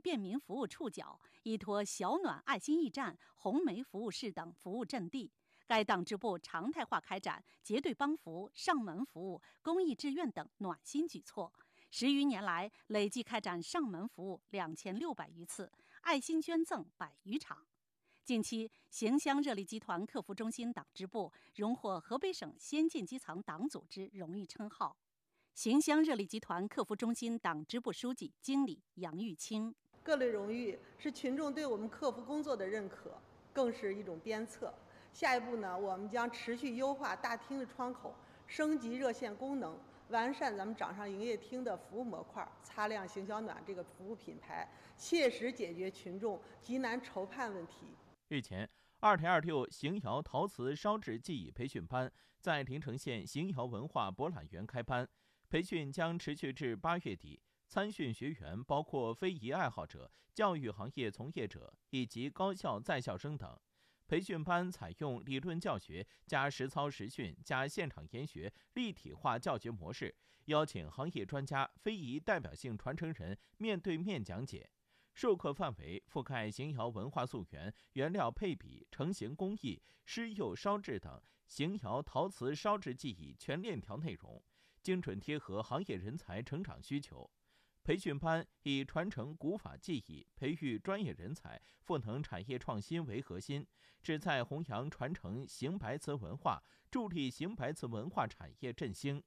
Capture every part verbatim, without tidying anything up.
便民服务触角，依托小暖爱心驿站、红梅服务室等服务阵地。该党支部常态化开展结对帮扶、上门服务、公益志愿等暖心举措。十余年来，累计开展上门服务两千六百余次，爱心捐赠百余场。近期，邢乡热力集团客服中心党支部荣获河北省先进基层党组织荣誉称号。邢乡热力集团客服中心党支部书记、经理杨玉清： 各类荣誉是群众对我们客服工作的认可，更是一种鞭策。下一步呢，我们将持续优化大厅的窗口，升级热线功能，完善咱们掌上营业厅的服务模块，擦亮邢小暖这个服务品牌，切实解决群众急难愁盼问题。 日前，二台二六邢窑陶瓷烧制技艺培训班在临城县邢窑文化博览园开班，培训将持续至八月底。参训学员包括非遗爱好者、教育行业从业者以及高校在校生等。培训班采用理论教学加实操实训加现场研学立体化教学模式，邀请行业专家、非遗代表性传承人面对面讲解。授课范围覆盖邢窑文化溯源、原料配比、成型工艺、施釉烧制等邢窑陶瓷烧制技艺全链条内容，精准贴合行业人才成长需求。培训班以传承古法技艺、培育专业人才、赋能产业创新为核心，旨在弘扬传承邢白瓷文化，助力邢白瓷文化产业振兴。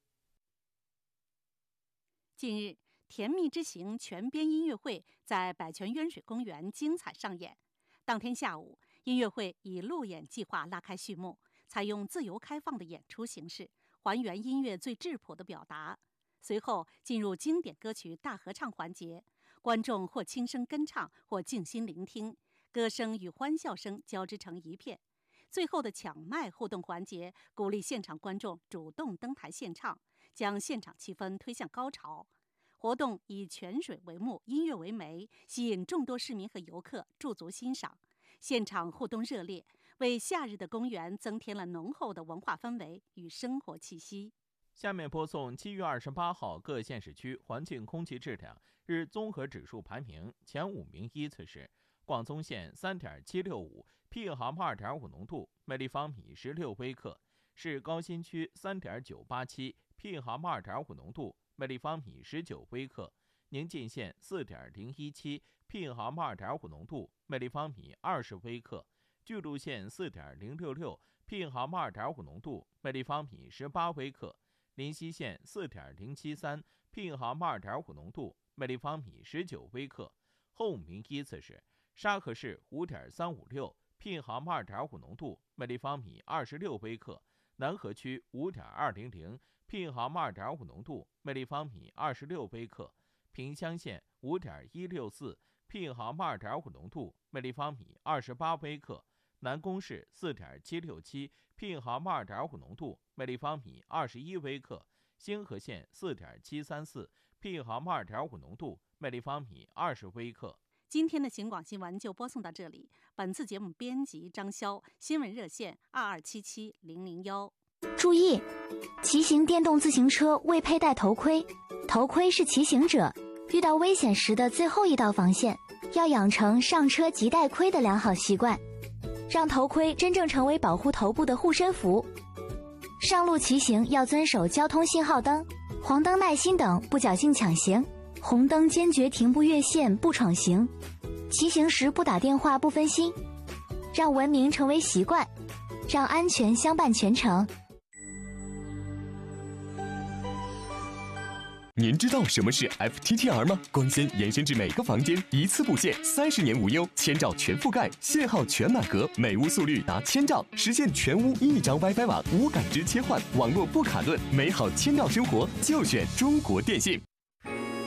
近日，甜蜜之行全编音乐会在百泉渊水公园精彩上演。当天下午，音乐会以路演计划拉开序幕，采用自由开放的演出形式，还原音乐最质朴的表达。随后进入经典歌曲大合唱环节，观众或轻声跟唱，或静心聆听，歌声与欢笑声交织成一片。最后的抢麦互动环节，鼓励现场观众主动登台献唱，将现场气氛推向高潮。活动以泉水为幕，音乐为媒，吸引众多市民和游客驻足欣赏。现场互动热烈，为夏日的公园增添了浓厚的文化氛围与生活气息。 下面播送七月二十八号各县市区环境空气质量日综合指数排名，前五名依次是：广宗县 三点七六五 P M 二点五 浓度，每立方米十六微克；市高新区 三点九八七 P M 二点五 浓度，每立方米十九微克；宁晋县 四点零一七 P M 二点五 浓度，每立方米二十微克；巨鹿县 四点零六六 P M 二点五 浓度，每立方米十八微克；临溪县 四点零七三 P M 二点五 浓度，每立方米十九微克。后五名依次是沙河市 五点三五六 P M 二点五 浓度，每立方米二十六微克；南河区 五点二零零 P M 二点五 浓度，每立方米二十六微克；萍乡县 五点一六四 P M 二点五 浓度，每立方米二十八微克；南宫市 四点七六七 P M 二点五 浓度，每立方米二十一微克；兴和县 四点七三四 P M 二点五 浓度，每立方米二十微克。 今天的邢广新闻就播送到这里。本次节目编辑张潇，新闻热线二二七七零零幺。 注意，骑行电动自行车未佩戴头盔，头盔是骑行者遇到危险时的最后一道防线，要养成上车即戴盔的良好习惯，让头盔真正成为保护头部的护身符。上路骑行要遵守交通信号灯、黄灯耐心等，不侥幸抢行，红灯坚决停步越线不闯行，骑行时不打电话不分心，让文明成为习惯，让安全相伴全程。 您知道什么是 F T T R 吗？光纤延伸至每个房间，一次布线，三十年无忧，千兆全覆盖，信号全满格，每屋速率达千兆，实现全屋一张 WiFi 网无感知切换，网络不卡顿，美好千兆生活就选中国电信。